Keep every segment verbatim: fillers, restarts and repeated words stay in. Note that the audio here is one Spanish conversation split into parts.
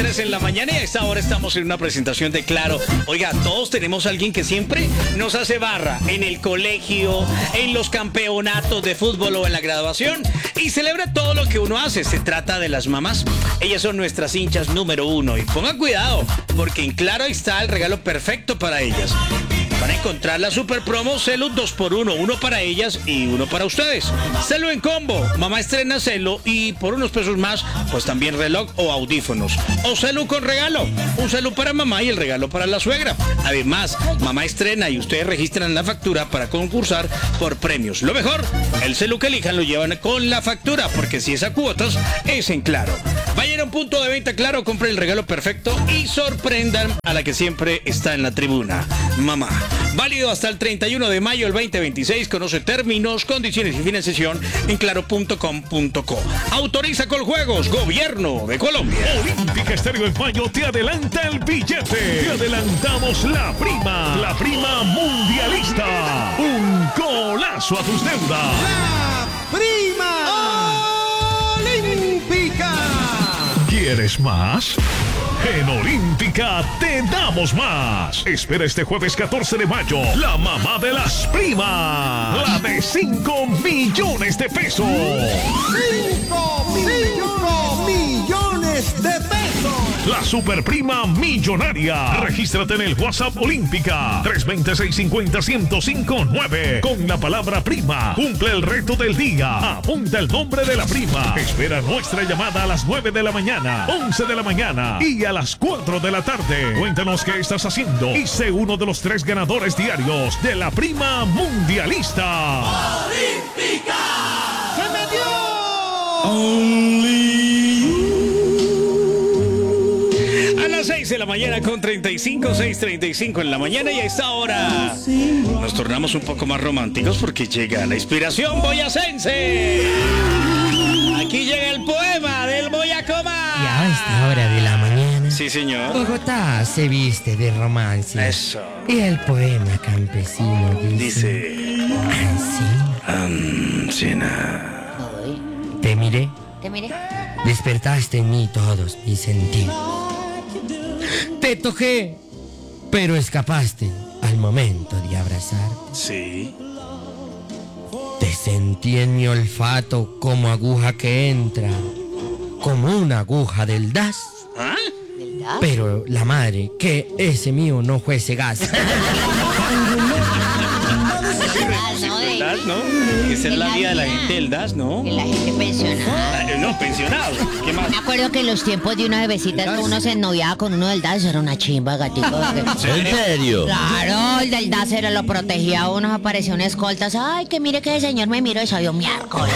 tres en la mañana y a esta hora estamos en una presentación de Claro. Oiga, todos tenemos a alguien que siempre nos hace barra en el colegio, en los campeonatos de fútbol o en la graduación y celebra todo lo que uno hace. Se trata de las mamás. Ellas son nuestras hinchas número uno y pongan cuidado porque en Claro está el regalo perfecto para ellas. Van a encontrar la super promo Celu dos por uno, uno para ellas y uno para ustedes. Celu en combo, mamá estrena Celu y por unos pesos más, pues también reloj o audífonos. O Celu con regalo, un Celu para mamá y el regalo para la suegra. Además, mamá estrena y ustedes registran la factura para concursar por premios. Lo mejor, el Celu que elijan lo llevan con la factura, porque si es a cuotas, es en Claro. Vayan a un punto de venta Claro, compren el regalo perfecto y sorprendan a la que siempre está en la tribuna, mamá. Válido hasta el treinta y uno de mayo del veinte veintiséis. Conoce términos, condiciones y financiación en claro punto com punto co. Autoriza Coljuegos, Gobierno de Colombia. Olímpica Estéreo en Mayo te adelanta el billete. Te adelantamos la prima, la prima mundialista. Un golazo a tus deudas. La prima olímpica. ¿Quieres más? En Olímpica te damos más. Espera este jueves catorce de mayo la mamá de las primas, la de cinco millones de pesos. cinco millones de pesos. La superprima millonaria. Regístrate en el WhatsApp Olímpica tres dos cero, seis cinco cero, uno cero cinco nueve con la palabra prima. Cumple el reto del día. Apunta el nombre de la prima. Espera nuestra llamada a las nueve de la mañana, once de la mañana y a las cuatro de la tarde. Cuéntanos qué estás haciendo y sé uno de los tres ganadores diarios de la prima mundialista. ¡Olímpica! ¡Se metió! Only you. A las seis de la mañana con treinta y cinco, seis treinta y cinco en la mañana y a esta hora nos tornamos un poco más románticos porque llega la inspiración boyacense. Aquí llega el poema del Boyacoma. Y a esta hora de la mañana, Sí, señor. Bogotá se viste de romance. Eso. Y el poema campesino dice, Dice así. Ancina. Ay, Te miré, te miré. despertaste en mí todos mis sentidos. Te toqué, pero escapaste al momento de abrazarte. Sí. Te sentí en mi olfato como aguja que entra, como una aguja del D A S. ¿Ah? ¿Verdad? Pero la madre, que ese mío no fuese gas. Ah, no, de- El D A S, ¿no? Esa es de la la vida de la vida. gente del D A S, ¿no? de la gente pensionada. Ah, No, pensionados. ¿Qué más? Me acuerdo que en los tiempos de una bebecita uno se ennoviaba con uno del D A S, era una chimba, gatito. ¿En serio? Claro, el del D A S era lo protegía a uno, apareció una escolta. Ay, que mire que el señor me miró y salió miércoles.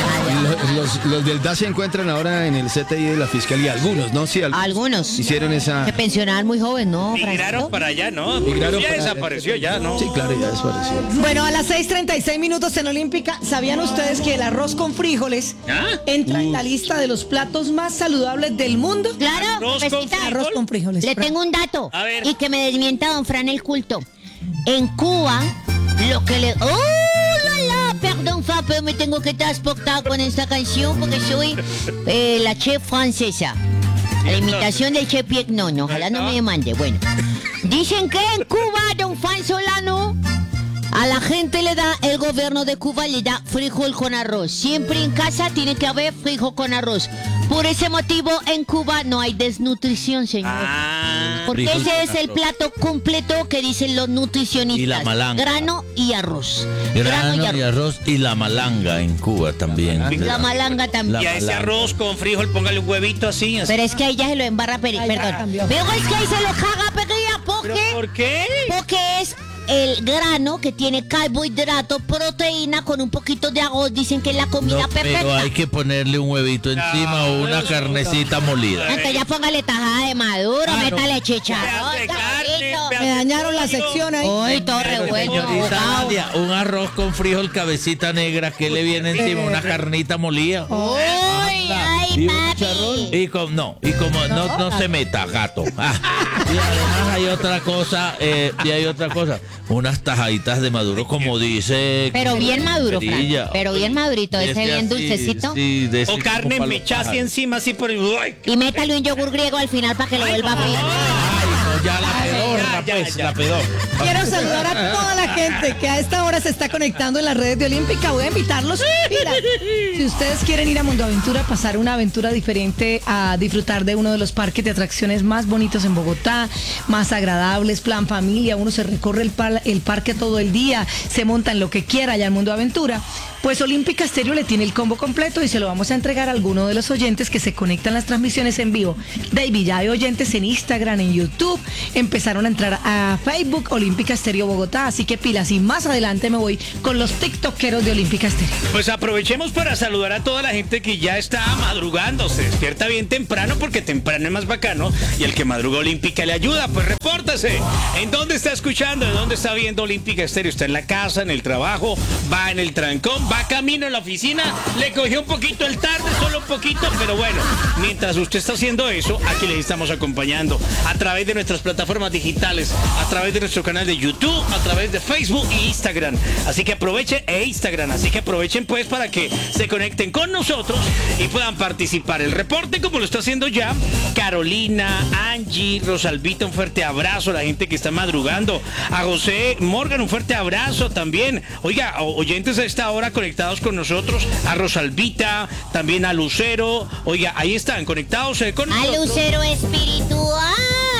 Los, los- los del D A S se encuentran ahora en el C T I de la Fiscalía. Algunos, ¿no? Sí, algunos. Algunos. Hicieron esa... Se pensionaban muy joven, ¿no, Migraron Francisco? para allá, ¿no? Migraron ya para- desapareció, ya, ¿no? Sí, claro, ya desapareció. Bueno, a las seis treinta y seis minutos en Olímpica, ¿sabían ustedes que el arroz con frijoles ¿Ah? entra en la lista de los platos más saludables del mundo? Claro, Arroz con Pepecita. frijol. Arroz con frijoles. Le tengo un dato. A ver. Y que me desmienta don Fran el culto. En Cuba, lo que le... ¡Oh, la, la! Perdón, Fa, pero me tengo que transportar con esta canción porque soy eh, la chef francesa. La imitación del chef Pierre Nono. Ojalá no me demande. Bueno. Dicen que en Cuba, don Juan Solano, a la gente le da, el gobierno de Cuba le da frijol con arroz. Siempre en casa tiene que haber frijol con arroz. Por ese motivo, en Cuba no hay desnutrición, señor. Ah. Porque Frijol ese con es el arroz. plato completo que dicen los nutricionistas. Y la malanga. Grano y arroz. Grano y arroz y la malanga en Cuba también. La malanga también. Y a ese malanga. arroz con frijol, póngale un huevito así. así. Pero es que ahí ya se lo embarra, peri, Ay, ya perdón. cambió. Pero es que ahí se lo caga, pequeña, ¿por ¿Pero qué? por qué? Porque es el grano que tiene carbohidrato, proteína con un poquito de arroz. Dicen que es la comida No, perfecta. pero hay que ponerle un huevito encima o una carnecita molida. Entonces ya póngale tajada de maduro, Claro. métale chicharrón, Pedazo de carne, cabrito. pedazo Me dañaron la pollo. sección ahí. Uy, todo Pero, revuelto. señorita abogado. Nadia, un arroz con frijol cabecita negra, ¿qué le viene encima? Una carnita molida. Uy, ay, Y un papi. chicharrón. Y como, no, y como no, no se meta, gato. Ah, y además hay otra cosa, eh, y hay otra cosa. unas tajaditas de maduro, como dice. Pero bien maduro, Fran. Perilla. Pero bien madurito, ese Este bien así, dulcecito. sí, de ese O carne como mechada así palo- encima, así por el... ¡Uy! Y métale un yogur griego al final para que lo vuelva frío. Ay, no, ya la pedorra, ya, ya, pues, ya. la pedorra. Quiero saludar a toda la gente que a esta hora se está conectando en las redes de Olímpica. Voy a invitarlos. Mira, si ustedes quieren ir a Mundo Aventura, pasar una aventura diferente, a disfrutar de uno de los parques de atracciones más bonitos en Bogotá, más agradables, plan familia, uno se recorre el, par- el parque todo el día, se monta en lo que quiera allá en Mundo Aventura. Pues Olímpica Estéreo le tiene el combo completo y se lo vamos a entregar a alguno de los oyentes que se conectan a las transmisiones en vivo. David, ya hay oyentes en Instagram, en YouTube, empezaron a entrar a Facebook Olímpica Estéreo Bogotá, así que pilas, y más adelante me voy con los tiktokeros de Olímpica Estéreo. Pues aprovechemos para saludar a toda la gente que ya está madrugando, se despierta bien temprano porque temprano es más bacano y el que madruga Olímpica le ayuda, pues repórtase. ¿En dónde está escuchando? ¿En dónde está viendo Olímpica Estéreo? ¿Está en la casa, en el trabajo, va en el trancón, va camino a la oficina? Le cogió un poquito el tarde, solo un poquito, pero bueno, mientras usted está haciendo eso, aquí les estamos acompañando a través de nuestras plataformas digitales, a través de nuestro canal de YouTube, a través de Facebook e Instagram. Así que aprovechen, e Instagram, así que aprovechen pues para que se conecten con nosotros y puedan participar. El reporte, como lo está haciendo ya Carolina, Angie, Rosalvita, un fuerte abrazo a la gente que está madrugando. A José Morgan, un fuerte abrazo también. Oiga, o- oyentes a esta hora conectados con nosotros, a Rosalvita, también a Lucero. Oiga, ahí están conectados eh, con A nosotros. Lucero espiritual.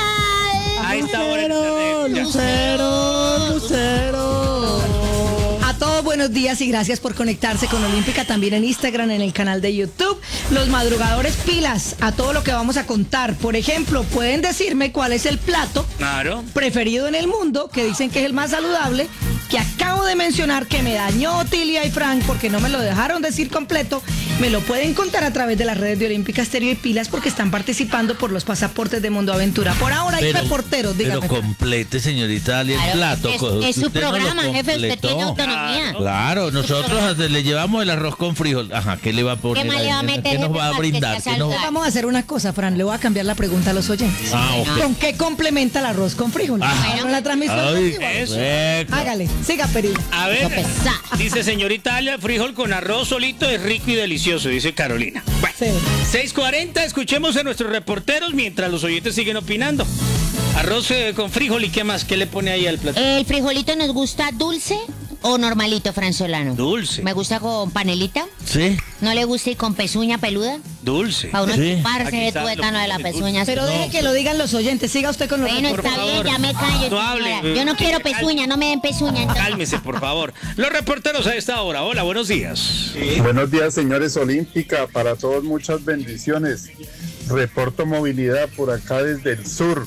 A esta hora en internet. Ya. Lucero, Lucero. A todos buenos días y gracias por conectarse con Olímpica también en Instagram, en el canal de YouTube. Los madrugadores pilas a todo lo que vamos a contar. Por ejemplo, pueden decirme cuál es el plato Claro. preferido en el mundo, que dicen que es el más saludable, que acabo de mencionar que me dañó Tilia y Frank porque no me lo dejaron decir completo. Me lo pueden contar a través de las redes de Olímpica Estéreo y Pilas porque están participando por los pasaportes de Mundo Aventura. Por ahora hay reporteros, dígame. Pero complete, señorita Dalia, el Claro, plato. es- co- es su usted no lo programa, jefe, usted completó. tiene autonomía. Claro, nosotros hasta le llevamos el arroz con frijol. Ajá, ¿qué le va a poner? ¿Qué más le va a ahí? meter, ¿Qué nos jefe, va a para que brindar? sea ¿Qué nos va- Vamos a hacer una cosa, Fran, le voy a cambiar la pregunta a los oyentes. Ah, ok. ¿Con qué complementa el arroz con frijol? Ah. Con la transmisión. Ay, Eso. perfecto. Hágale, siga Perilla. A ver, No pesa. dice señorita Alia, frijol con arroz solito es rico y delicioso, dice Carolina. Bueno, Sí. seis cuarenta, escuchemos a nuestros reporteros mientras los oyentes siguen opinando. Arroz eh, con frijol y qué más, ¿qué le pone ahí al plato? ¿El frijolito nos gusta dulce o normalito, fransolano? Dulce. Me gusta con panelita. Sí. ¿No le gusta ir con pezuña peluda? Dulce. Para uno Sí. chuparse Aquí de está, tuétano lo- de la lo- pezuña. Pero deje que lo digan los oyentes, siga usted con los Bueno, reportes. está Por bien, favor. ya me callo. No hable. señora. Yo no quiero pezuña, no me den pezuña. entonces. Cálmese, por favor. Los reporteros a esta hora. Hola, buenos días. Buenos días, señores Olímpica. Para todos, muchas bendiciones. Reporto movilidad por acá desde el sur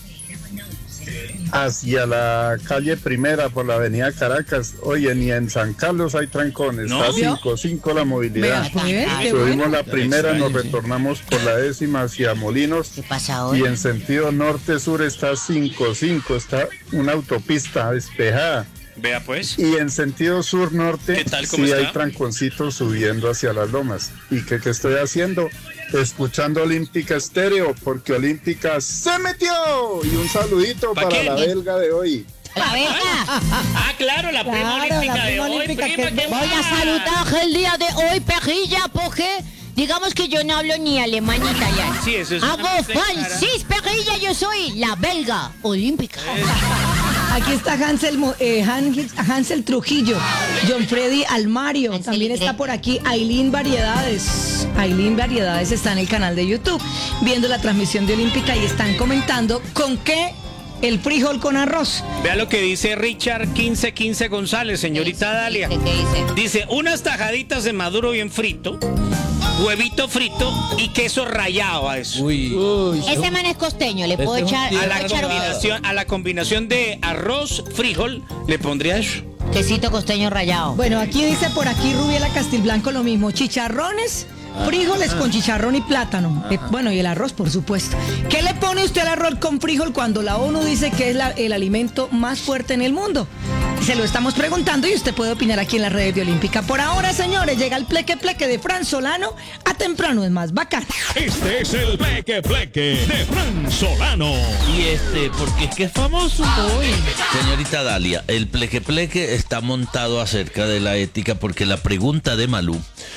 hacia la calle Primera por la avenida Caracas. Oye, ni en San Carlos hay trancones. ¿No? Está cinco cinco la movilidad. Vea, pues, qué Subimos bueno. la primera, nos retornamos por la décima hacia Molinos. ¿Qué pasa Y hoy? en sentido norte-sur está cinco cinco, está una autopista despejada. Vea pues. Y en sentido sur-norte, ¿Qué tal? ¿Cómo sí está? hay tranconcitos subiendo hacia las lomas. ¿Y qué, qué estoy haciendo? Escuchando Olímpica Estéreo, porque Olímpica se metió. Y un saludito ¿Pa para qué? la belga de hoy. La verga. Ah, claro, la prima Claro, olímpica la de prima hoy. olímpica prima, que- ¿qué Voy a más? saludar el día de hoy, perrilla, porque digamos que yo no hablo ni alemán ni italiano. Sí, eso es Hago una cosa clara. Francis, perrilla, yo soy la belga olímpica. Aquí está Hansel, Mo- eh, Hansel, Hansel Trujillo, John Freddy Almario, Hansel también y está Gretel. por aquí Aileen Variedades. Aileen Variedades está en el canal de YouTube viendo la transmisión de Olímpica y están comentando con qué el frijol con arroz. Vea lo que dice Richard quince quince González, señorita Dalia. ¿Qué dice? Dice, unas tajaditas de maduro bien frito, huevito frito y queso rallado a eso. Uy. Ese man es costeño, le puedo Este es un echar, tío A le la puedo echar un combinación, a la combinación de arroz, frijol, le pondría eso. quesito costeño rallado. Bueno, aquí dice por aquí Rubiela Castilblanco lo mismo, chicharrones, frijoles con chicharrón y plátano. Eh, bueno, y el arroz, por supuesto. ¿Qué le pone usted al arroz con frijol cuando la ONU dice que es la- el alimento más fuerte en el mundo? Se lo estamos preguntando y usted puede opinar aquí en las redes de Olímpica. Por ahora, señores, llega el pleque pleque de Fran Solano. A temprano es más bacán. Este es el Pleque Pleque de Fran Solano. Mexicano. Y este, porque es que es famoso hoy. Señorita Dalia, el pleque pleque está montado acerca de la ética porque la pregunta de Malú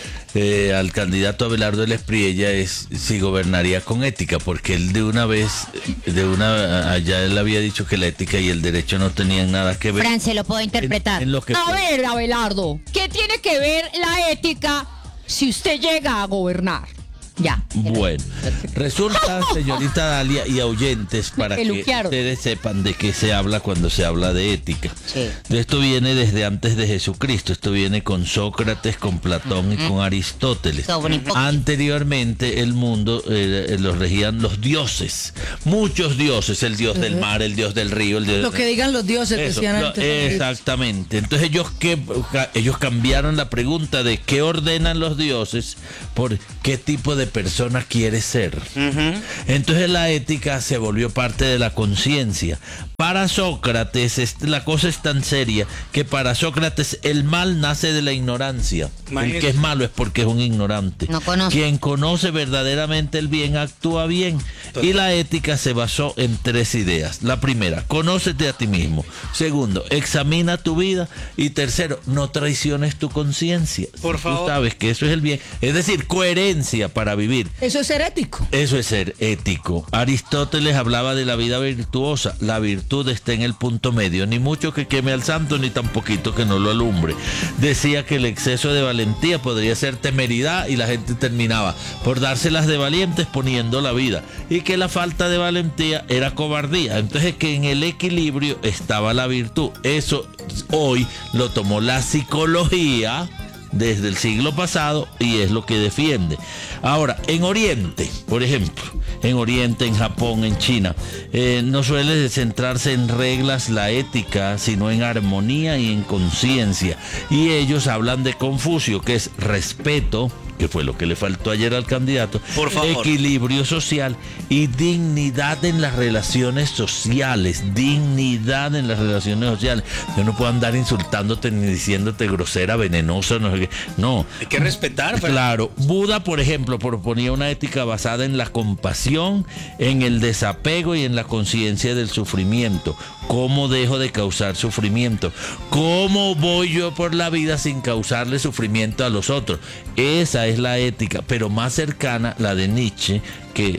eh, al candidato Abelardo del Espriella es si gobernaría con ética, porque él de una vez, de una, allá él había dicho que la ética y el derecho no tenían nada que ver. Fran, se lo puedo interpretar. En, en lo que A fue. ver, Abelardo, ¿qué tiene que ver la ética si usted llega a gobernar? Ya. Bueno, resulta, señorita Dalia y oyentes, para que Peluquearon. ustedes sepan de qué se habla cuando se habla de ética. Sí. Esto viene desde antes de Jesucristo, esto viene con Sócrates, con Platón y con Aristóteles. Sobre un poquito. Anteriormente el mundo eh, lo regían los dioses, muchos dioses, el dios del mar, el dios del río, el dios Lo que digan los dioses, Eso, decían lo- antes. exactamente. Entonces ellos que ellos cambiaron la pregunta de qué ordenan los dioses por qué tipo de persona quiere ser. Entonces la ética se volvió parte de la conciencia. Para Sócrates es- la cosa es tan seria que para Sócrates el mal nace de la ignorancia. El Imagínese. que es malo es porque es un ignorante. No conoce. Quien conoce verdaderamente el bien actúa bien. Y la ética se basó en tres ideas. La primera, conócete a ti mismo. Segundo, examina tu vida. Y tercero, no traiciones tu conciencia. Por Si favor. Tú sabes que eso es el bien. Es decir, coherencia para vivir. Eso es ser ético. Eso es ser ético. Aristóteles hablaba de la vida virtuosa. La virtud está en el punto medio. Ni mucho que queme al santo, ni tan poquito que no lo alumbre. Decía que el exceso de valentía podría ser temeridad y la gente terminaba por dárselas de valientes poniendo la vida. Y que la falta de valentía era cobardía. Entonces que en el equilibrio estaba la virtud. Eso hoy lo tomó la psicología desde el siglo pasado y es lo que defiende. Ahora, en Oriente, por ejemplo, en Oriente, en Japón, en China, eh, no suele centrarse en reglas la ética, sino en armonía y en conciencia. Y ellos hablan de Confucio, que es respeto, que fue lo que le faltó ayer al candidato, Por favor. equilibrio social y dignidad en las relaciones sociales, dignidad en las relaciones sociales. Yo no puedo andar insultándote ni diciéndote grosera, venenosa, no sé qué. No. Hay que respetar, Fran. Claro, Buda, por ejemplo, proponía una ética basada en la compasión, en el desapego y en la conciencia del sufrimiento. ¿Cómo dejo de causar sufrimiento? ¿Cómo voy yo por la vida sin causarle sufrimiento a los otros? Esa es la ética, pero más cercana, la de Nietzsche, que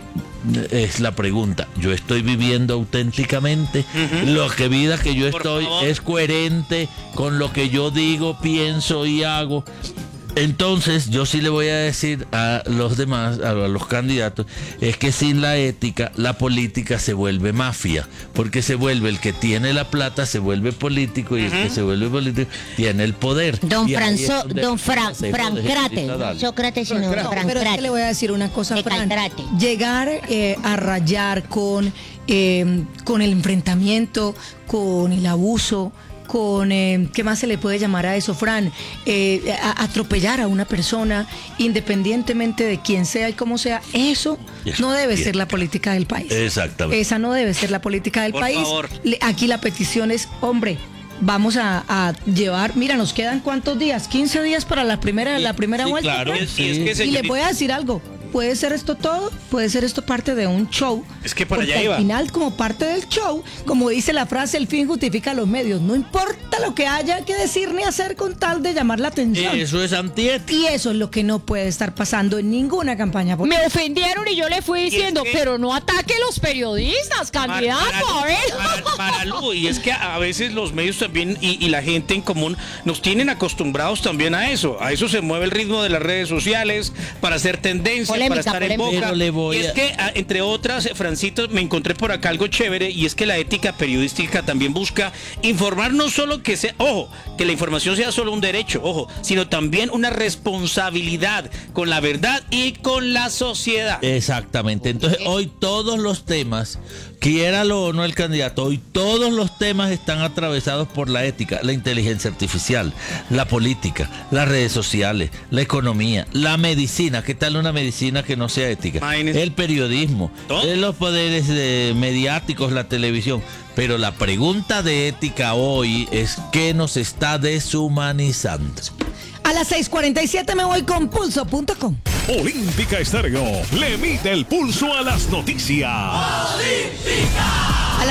es la pregunta, ¿yo estoy viviendo auténticamente? Lo que vida que yo Por estoy favor. es coherente con lo que yo digo, pienso y hago. Entonces, yo sí le voy a decir a los demás, a los candidatos, es que sin la ética, la política se vuelve mafia, porque se vuelve el que tiene la plata, se vuelve político, y el que se vuelve político tiene el poder. Don Y ahí es Franzo, donde don Fran, se jode, Francrate, señorita Dalia. no Sócrates, sino No, pero es que Francrate. le voy a decir una cosa, De Fran. Caltrate. Llegar eh, a rayar con, eh, con el enfrentamiento, con el abuso, con, eh, ¿qué más se le puede llamar a eso, Fran? Eh, a- atropellar a una persona, independientemente de quién sea y cómo sea, eso Eso, no debe bien. ser la política del país. Exactamente. Esa no debe ser la política del Por país. favor. Le- Aquí la petición es, hombre, vamos a, a llevar, mira, nos quedan cuántos días, quince días para la primera, la primera sí, vuelta. claro, Fran? Y es sí. que, Y le señorita, voy a decir algo. Puede ser esto todo, puede ser esto parte de un show. Es que para porque allá iba. al final, como parte del show, como dice la frase, el fin justifica los medios. No importa lo que haya que decir ni hacer con tal de llamar la atención. Eso es antiética. Y eso es lo que no puede estar pasando en ninguna campaña política. Me ofendieron y yo le fui diciendo, que- pero no ataque los periodistas, candidato, Maralu, a ver. Mara- Maralu, y es que a veces los medios también y, y la gente en común nos tienen acostumbrados también a eso. A eso se mueve el ritmo de las redes sociales para hacer tendencia, Polémica, para estar en polémica. boca. Pero le voy y es a- que, a- entre otras, Francito, me encontré por acá algo chévere y es que la ética periodística también busca informar no solo que sea, ojo, que la información sea solo un derecho, ojo, sino también una responsabilidad con la verdad y con la sociedad. Exactamente. Entonces, hoy todos los temas, quiéralo o no el candidato, hoy todos los temas están atravesados por la ética, la inteligencia artificial, la política, las redes sociales, la economía, la medicina. ¿Qué tal una medicina que no sea ética? Imagínese. El periodismo, ¿Todo? eh, los poderes eh, mediáticos, la televisión. Pero la pregunta de ética hoy es ¿qué nos está deshumanizando? A las seis cuarenta y siete me voy con pulso punto com. Olímpica Estéreo le mide el pulso a las noticias.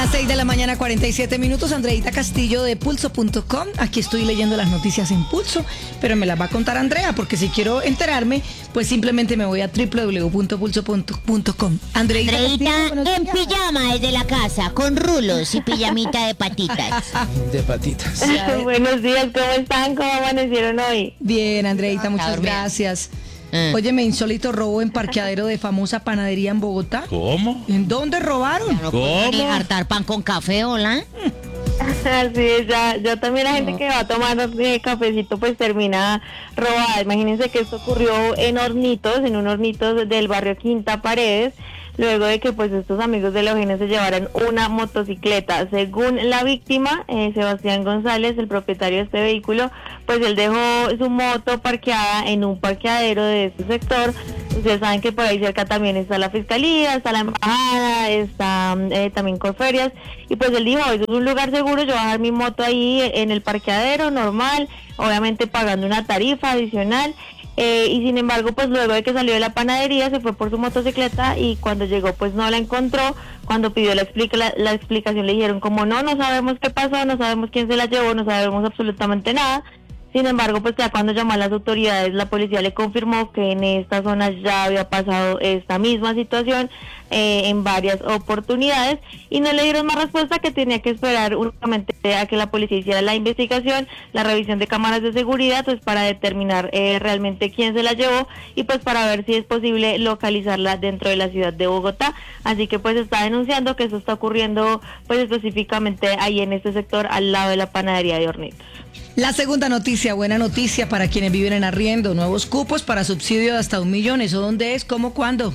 las seis de la mañana, cuarenta y siete minutos. Andreita Castillo de pulso punto com. Aquí estoy leyendo las noticias en Pulso, pero me las va a contar Andrea, porque si quiero enterarme, pues simplemente me voy a doble u doble u doble u punto pulso punto com. Andreita, Andreita Castillo, en pijama desde la casa, con rulos y pijamita de patitas. De patitas. Buenos días, ¿cómo están? ¿Cómo amanecieron hoy? Bien, Andreita, muchas dormida. gracias. Eh. Óyeme, insólito robo en parqueadero de famosa panadería en Bogotá. ¿Cómo? ¿En dónde robaron? No ¿Cómo? puedo hartar pan con café, hola. Así es, ya, ya también la gente que va a tomar eh, cafecito pues termina robada. Imagínense que esto ocurrió en Hornitos, en un Hornitos del barrio Quinta Paredes, luego de que pues estos amigos de la Eugenia se llevaran una motocicleta. Según la víctima, eh, Sebastián González, el propietario de este vehículo, pues él dejó su moto parqueada en un parqueadero de este sector. Ustedes saben que por ahí cerca también está la fiscalía, está la embajada, está eh, también Corferias, y pues él dijo, eso es un lugar seguro, yo voy a dejar mi moto ahí en el parqueadero normal, obviamente pagando una tarifa adicional. Eh, y sin embargo, pues luego de que salió de la panadería se fue por su motocicleta y cuando llegó pues no la encontró. Cuando pidió la, explica, la, la explicación le dijeron como no, no sabemos qué pasó, no sabemos quién se la llevó, no sabemos absolutamente nada. Sin embargo, pues ya cuando llamó a las autoridades, la policía le confirmó que en esta zona ya había pasado esta misma situación eh, en varias oportunidades y no le dieron más respuesta, que tenía que esperar únicamente a que la policía hiciera la investigación, la revisión de cámaras de seguridad, pues para determinar eh, realmente quién se la llevó y pues para ver si es posible localizarla dentro de la ciudad de Bogotá. Así que pues está denunciando que eso está ocurriendo pues específicamente ahí en este sector al lado de la panadería de Hornitos. La segunda noticia, buena noticia para quienes viven en arriendo, nuevos cupos para subsidio de hasta un millón. ¿Eso dónde es? ¿Cómo? ¿Cuándo?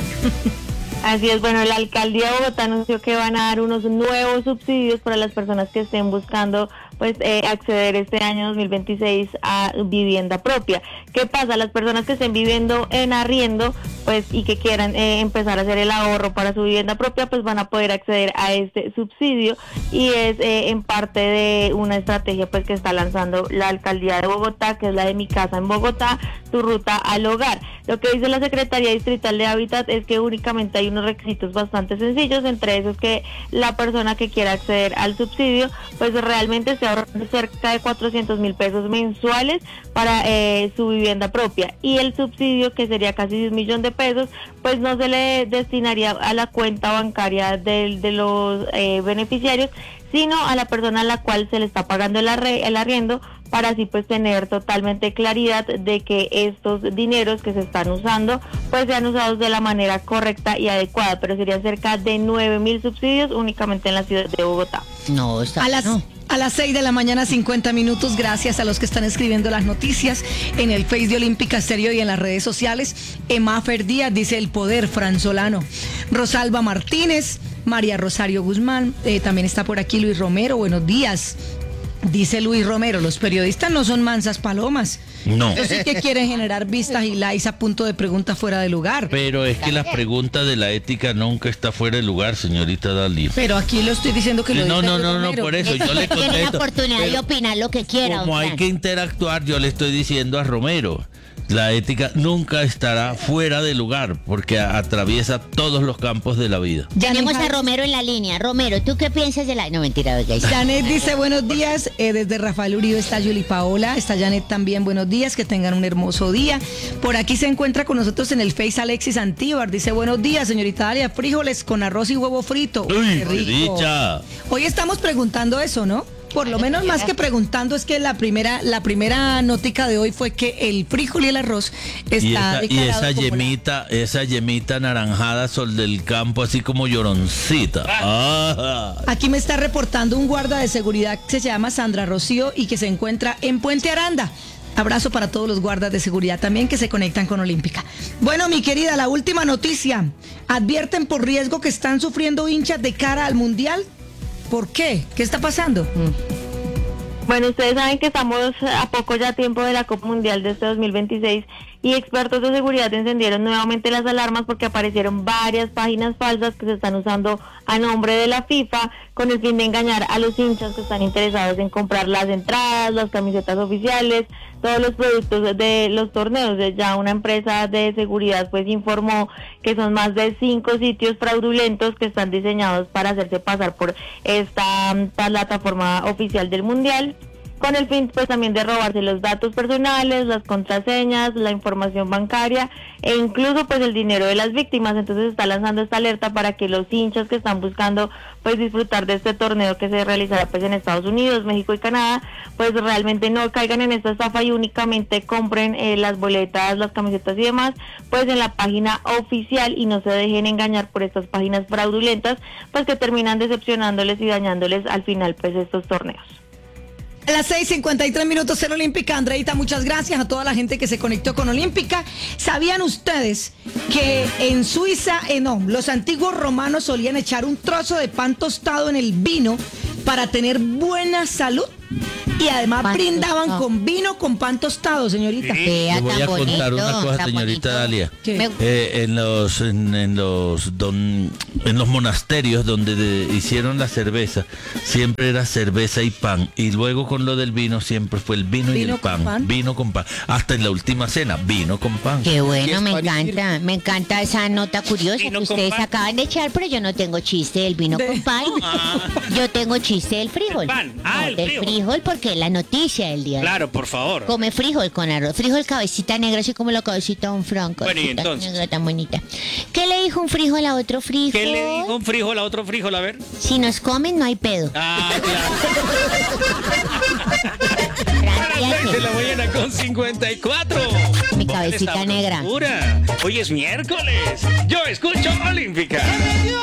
Así es, bueno, la alcaldía de Bogotá anunció que van a dar unos nuevos subsidios para las personas que estén buscando pues eh, acceder este año dos mil veintiséis a vivienda propia. ¿Qué pasa? Las personas que estén viviendo en arriendo pues y que quieran eh, empezar a hacer el ahorro para su vivienda propia, pues van a poder acceder a este subsidio y es eh, en parte de una estrategia pues que está lanzando la alcaldía de Bogotá, que es la de Mi Casa en Bogotá, tu ruta al hogar. Lo que dice la Secretaría Distrital de Hábitat es que únicamente hay unos requisitos bastante sencillos, entre esos que la persona que quiera acceder al subsidio pues realmente se ahorra cerca de cuatrocientos mil pesos mensuales para eh, su vivienda propia, y el subsidio, que sería casi un millón de pesos, pues no se le destinaría a la cuenta bancaria de, de los eh, beneficiarios, sino a la persona a la cual se le está pagando el, arre, el arriendo, para así pues tener totalmente claridad de que estos dineros que se están usando pues sean usados de la manera correcta y adecuada. Pero serían cerca de nueve mil subsidios únicamente en la ciudad de Bogotá. No, está A las, no. a las seis de la mañana, cincuenta minutos, gracias a los que están escribiendo las noticias en el Face de Olímpica Estéreo y en las redes sociales. Emafer Díaz dice el poder, Fran Solano. Rosalba Martínez, María Rosario Guzmán, eh, también está por aquí Luis Romero, buenos días. Dice Luis Romero, los periodistas no son mansas palomas. No. Ellos sí que quieren generar vistas y likes a punto de preguntas fuera de lugar. Pero es que la pregunta de la ética nunca está fuera de lugar, señorita Dalí. Pero aquí lo estoy diciendo que lo No, dice no, Luis no, no, Romero. por eso yo le Tiene la contesto. oportunidad de Pero opinar lo que quiera. como don hay Fran. que interactuar, yo le estoy diciendo a Romero, la ética nunca estará fuera de lugar, porque a- atraviesa todos los campos de la vida. Tenemos Janet- a Romero en la línea. Romero, ¿tú qué piensas de la...? No, mentira, oiga. Janet dice buenos días, eh, desde Rafael Uribe está Yuli Paola, está Janet también, buenos días, que tengan un hermoso día. Por aquí se encuentra con nosotros en el Face Alexis Antíbar, dice buenos días, señorita Dalia, frijoles con arroz y huevo frito. ¡Uy, Qué qué rico. dicha! Hoy estamos preguntando eso, ¿no? Por lo menos más que preguntando, es que la primera la primera notica de hoy fue que el frijol y el arroz está Y esa, y declarado esa como la- yemita, esa yemita naranjada sol del campo, así como lloroncita. Ah. Aquí me está reportando un guarda de seguridad que se llama Sandra Rocío y que se encuentra en Puente Aranda. Abrazo para todos los guardas de seguridad también que se conectan con Olímpica. Bueno, mi querida, la última noticia. Advierten por riesgo que están sufriendo hinchas de cara al Mundial. ¿Por qué? ¿Qué está pasando? Bueno, ustedes saben que estamos a poco ya tiempo de la Copa Mundial de este dos mil veintiséis y expertos de seguridad encendieron nuevamente las alarmas porque aparecieron varias páginas falsas que se están usando a nombre de la FIFA con el fin de engañar a los hinchas que están interesados en comprar las entradas, las camisetas oficiales, todos los productos de los torneos. Ya una empresa de seguridad pues informó que son más de cinco sitios fraudulentos que están diseñados para hacerse pasar por esta plataforma oficial del Mundial, con el fin pues también de robarse los datos personales, las contraseñas, la información bancaria e incluso pues el dinero de las víctimas. Entonces está lanzando esta alerta para que los hinchas que están buscando pues disfrutar de este torneo que se realizará pues en Estados Unidos, México y Canadá, pues realmente no caigan en esta estafa y únicamente compren eh, las boletas, las camisetas y demás pues en la página oficial y no se dejen engañar por estas páginas fraudulentas pues que terminan decepcionándoles y dañándoles al final pues estos torneos. A las seis cincuenta y tres minutos en Olímpica. Andreita, muchas gracias a toda la gente que se conectó con Olímpica. ¿Sabían ustedes que en Suiza, eh, no, los antiguos romanos solían echar un trozo de pan tostado en el vino para tener buena salud? Y además pan brindaban tostado con vino con pan tostado, señorita. Sí. Le voy a contar bonito, una cosa, señorita Dalia. Eh, en los en, en los don, en los monasterios donde de, hicieron la cerveza, siempre era cerveza y pan. Y luego con lo del vino siempre fue el vino, vino y el pan. pan. Vino con pan. Hasta en la última cena, vino con pan. Qué bueno, me encanta. Me encanta esa nota curiosa vino que ustedes acaban de echar, pero yo no tengo chiste del vino de... con pan. Ah. Yo tengo chiste del frijol. Pan. Ah, no, el del frijol. frijol porque es la noticia del día. Claro, por favor. Come frijol con arroz. Frijol cabecita negra, así como la cabecita de un franco. Bueno, y entonces. Negra tan bonita. ¿Qué le dijo un frijol a otro frijol? ¿Qué le dijo un frijol a otro frijol? A ver. Si nos comen, no hay pedo. Ah, claro. A las seis de la mañana con cincuenta y cuatro. Mi cabecita negra. Hoy es miércoles. Yo escucho Olímpica.